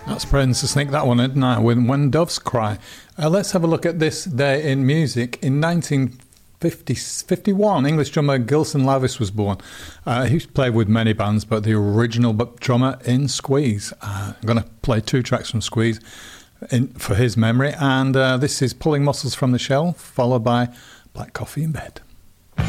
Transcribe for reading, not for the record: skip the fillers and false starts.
That's Prince to sneak that one in, didn't I? When Doves Cry. Let's have a look at this day in music. In 1951, English drummer Gilson Lavis was born. He's played with many bands, but the original drummer in Squeeze. I'm going to play 2 tracks from Squeeze for his memory, and this is Pulling Muscles from the Shell, followed by Black Coffee in Bed.